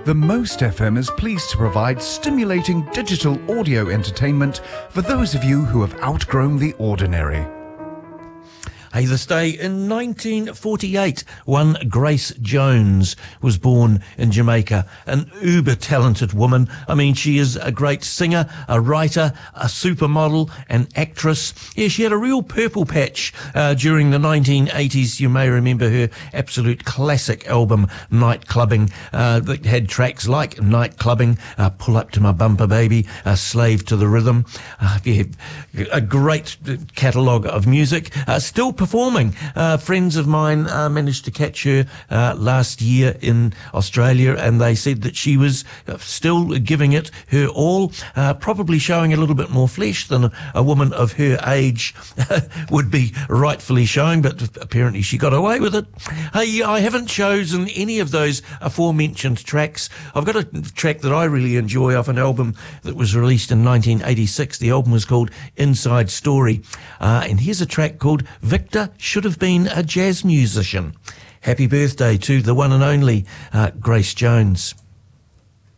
The Most FM is pleased to provide stimulating digital audio entertainment for those of you who have outgrown the ordinary. Hey, this day in 1948, one Grace Jones was born in Jamaica, an uber-talented woman. I mean, she is a great singer, a writer, a supermodel, an actress. Yeah, she had a real purple patch during the 1980s. You may remember her absolute classic album, Night Clubbing, that had tracks like Night Clubbing, Pull Up to My Bumper Baby, Slave to the Rhythm. Yeah, a great catalogue of music. Still performing. Friends of mine managed to catch her last year in Australia, and they said that she was still giving it her all, probably showing a little bit more flesh than a woman of her age would be rightfully showing, but apparently she got away with it. Hey, I haven't chosen any of those aforementioned tracks. I've got a track that I really enjoy off an album that was released in 1986. The album was called Inside Story, and here's a track called Victor Should Have Been a Jazz Musician. Happy birthday to the one and only Grace Jones.